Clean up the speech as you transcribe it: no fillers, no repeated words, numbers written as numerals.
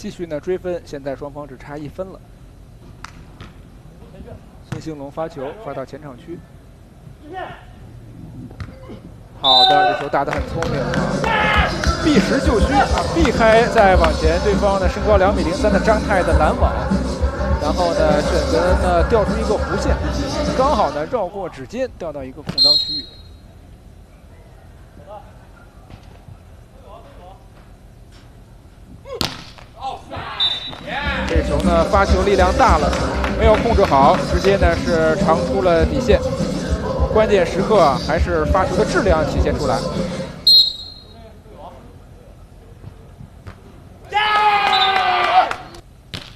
继续呢追分，现在双方只差1分了。孙兴龙发球发到前场区，好的，这球打得很聪明啊，避实就虚啊，避开再往前对方呢身高2.03米的张泰的拦网，然后呢选择呢调出一个弧线，刚好呢绕过指尖调到一个空当区域。 这球呢，发球力量大了，没有控制好，直接呢是长出了底线。关键时刻啊，还是发球的质量体现出来。